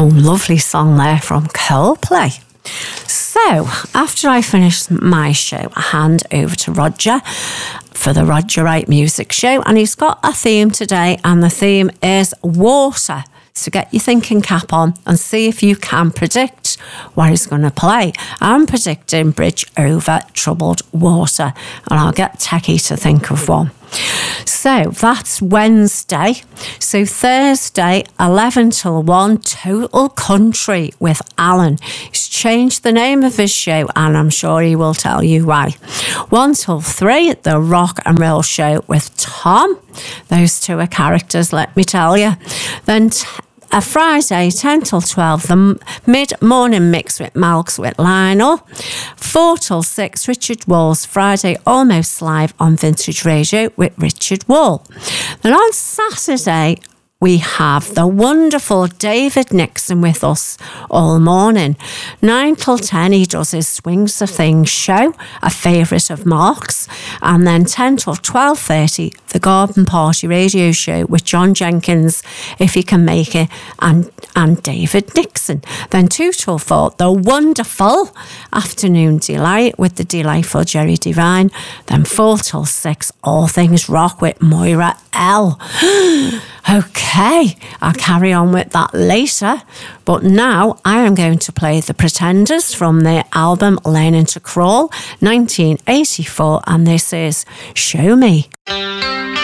Oh, lovely song there from Coldplay. So, after I finish my show, I hand over to Roger for the Roger Wright Music Show, and he's got a theme today, and the theme is water. So get your thinking cap on and see if you can predict what he's going to play. I'm predicting Bridge Over Troubled Water, and I'll get Techie to think of one. So that's Wednesday. So Thursday, 11 till 1, Total Country with Alan. He's changed the name of his show, and I'm sure he will tell you why. 1 till 3, The Rock and Roll Show with Tom. Those two are characters, let me tell you. Then a Friday, 10 till 12, the mid-morning mix with Malks with Lionel. 4 till 6, Richard Wall's Friday Almost Live on Vintage Radio with Richard Wall. Then on Saturday, we have the wonderful David Nixon with us all morning. 9 till 10, he does his Swings of Things show, a favourite of Mark's. And then 10 till 12:30, the Garden Party radio show with John Jenkins, if he can make it, and David Nixon. Then 2 till 4, the wonderful Afternoon Delight with the delightful Jerry Devine. Then 4 till 6, All Things Rock with Moira L. Okay, I'll carry on with that later. But now I am going to play The Pretenders from their album Learning to Crawl, 1984, and this is Show Me.